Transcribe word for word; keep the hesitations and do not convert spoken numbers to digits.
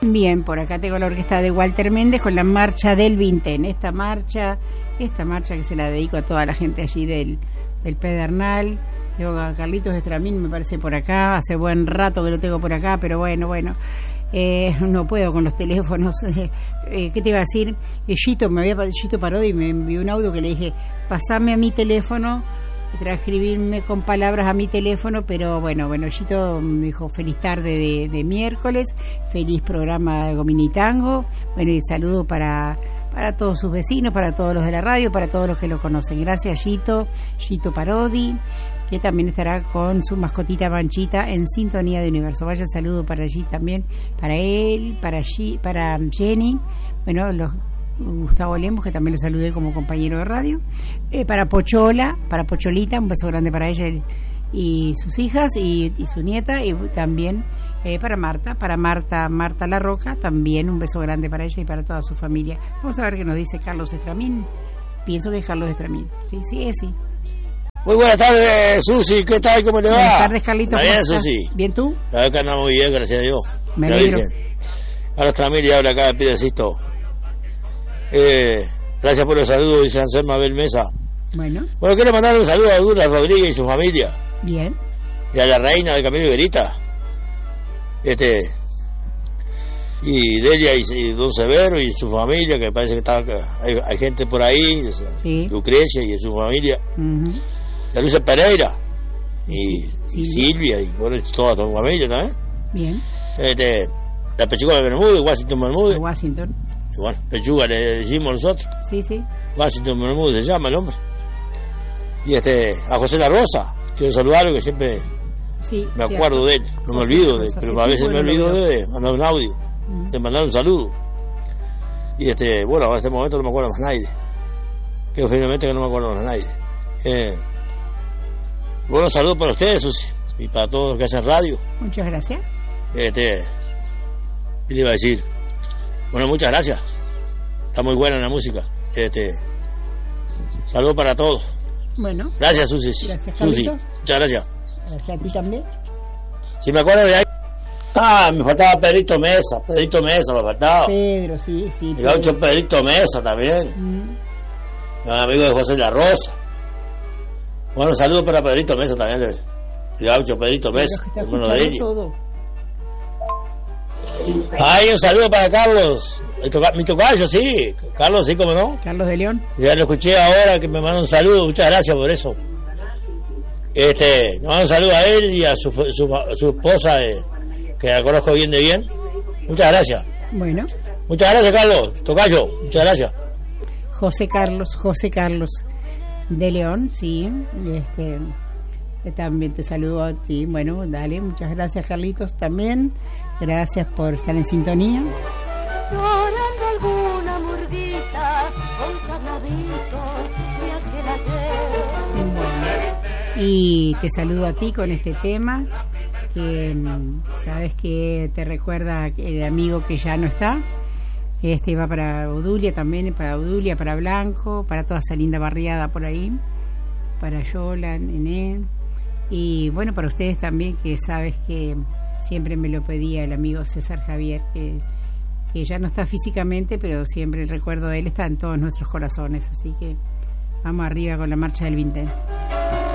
Bien, por acá tengo la orquesta de Walter Méndez con la marcha del Vintén. Esta marcha, esta marcha que se la dedico a toda la gente allí del, del Pedernal. Tengo a Carlitos Estramín, me parece, por acá. Hace buen rato que lo tengo por acá, pero bueno, bueno. Eh, no puedo con los teléfonos. Eh, ¿Qué te iba a decir? Gito, me había Gito Parodi me envió un audio que le dije, pasame a mi teléfono, transcribirme con palabras a mi teléfono, pero bueno, bueno, Gito me dijo feliz tarde de, de miércoles, feliz programa de Gominitango, bueno, y saludo para, para todos sus vecinos, para todos los de la radio, para todos los que lo conocen. Gracias, Gito, Gito Parodi, que también estará con su mascotita Manchita en sintonía de Universo. Vaya saludo para allí también, para él, para, G, para Jenny, bueno, los Gustavo Lemos, que también lo saludé como compañero de radio, eh, para Pochola, para Pocholita, un beso grande para ella y sus hijas y, y su nieta, y también eh, para Marta, para Marta, Marta La Roca, también un beso grande para ella y para toda su familia. Vamos a ver qué nos dice Carlos Estramín. Pienso que es Carlos Estramín. Sí, sí, es sí. Muy buenas tardes, Susi, ¿qué tal? ¿Cómo le va? Buenas tardes, Carlitos. ¿Está bien, Susi? ¿Bien tú? La verdad que anda muy bien, gracias a Dios. Me alegro. Carlos Estramín le habla acá de Piedecisto. Eh, gracias por los saludos, dice Anselmo Abel Mesa. Bueno. Bueno, quiero mandar un saludo a Dura Rodríguez y su familia. Bien. Y a la reina de Camilo Iberita. Este. Y Delia y, y Don Severo y su familia, que parece que está, hay, hay gente por ahí, sí. Lucrecia y su familia. Uh-huh. De Luisa Pereira. Y, sí. y Silvia, y bueno, toda tu familia, ¿no? Bien. Este. La Pechuga de Bermúdez, Washington Bermúdez. Washington. Y bueno, Pechuga le decimos nosotros. Sí, sí. Washington Bermúdez se llama el hombre. Y este, a José La Rosa, quiero saludarlo, que siempre sí, me acuerdo sí, de él, no José me olvido de él, pero a veces me olvido de él, mandar un audio, mm. de mandar un saludo. Y este, bueno, en este momento no me acuerdo más nadie. Que finalmente que no me acuerdo más nadie. Eh, bueno, saludos para ustedes, Susi, y para todos los que hacen radio. Muchas gracias. Este, ¿qué le iba a decir? Bueno, muchas gracias. Está muy buena la música. Este, saludos para todos. Bueno. Gracias, Susi. Gracias, Susi. Muchas gracias. Gracias a ti también. Si me acuerdo de ahí. Ah, me faltaba Pedrito Mesa. Pedrito Mesa me faltaba. Pedro, sí, sí. El gaucho Pedrito Mesa también. Mm. Un amigo de José La Rosa. Bueno, saludos para Pedrito Mesa también. El gaucho Pedrito Mesa. Hermano de ella. Ay, un saludo para Carlos, mi tocayo, sí, Carlos, sí, como no. Carlos de León. Ya lo escuché ahora, que me manda un saludo, muchas gracias por eso. Este, nos manda un saludo a él y a su, su, su esposa, eh, que la conozco bien de bien. Muchas gracias. Bueno. Muchas gracias, Carlos, tocayo, muchas gracias. José Carlos, José Carlos de León, sí, este, también te saludo a ti. Bueno, dale, muchas gracias, Carlitos, también. Gracias por estar en sintonía. Y te saludo a ti con este tema que sabes que te recuerda el amigo que ya no está. Este va para Odulia también, para Odulia, para Blanco, para toda esa linda barriada por ahí, para Yola, Nené, y bueno, para ustedes también, que sabes que siempre me lo pedía el amigo César Javier, que, que ya no está físicamente, pero siempre el recuerdo de él está en todos nuestros corazones. Así que vamos arriba con la marcha del Vintén.